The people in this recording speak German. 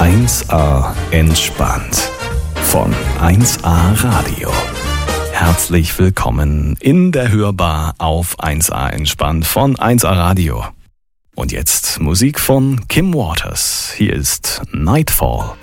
1A entspannt von 1A Radio. Herzlich willkommen in der Hörbar auf 1A entspannt von 1A Radio. Und jetzt Musik von Kim Waters. Hier ist Nightfall.